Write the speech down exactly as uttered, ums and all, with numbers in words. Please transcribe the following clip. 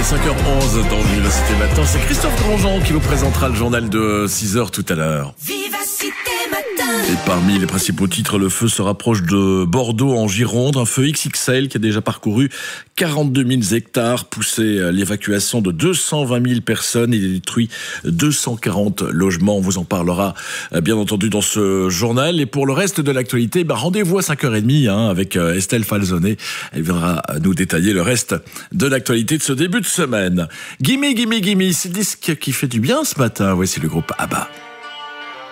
est cinq heures onze dans Vivacité Matin. C'est Christophe Grandjean qui vous présentera le journal de six heures tout à l'heure. Vivacité Matin. Et parmi les principaux titres, le feu se rapproche de Bordeaux en Gironde. Un feu X X L qui a déjà parcouru quarante-deux mille hectares, poussé l'évacuation de deux cent vingt mille personnes et détruit deux cent quarante logements. On vous en parlera bien entendu dans ce journal. Et pour le reste de l'actualité, bah, rendez-vous à cinq heures trente hein, avec Estelle Falzonet. Elle viendra nous détailler le reste de l'actualité de ce début de semaine. Gimme, gimme, gimme, c'est le disque qui fait du bien ce matin. Voici le groupe ABBA.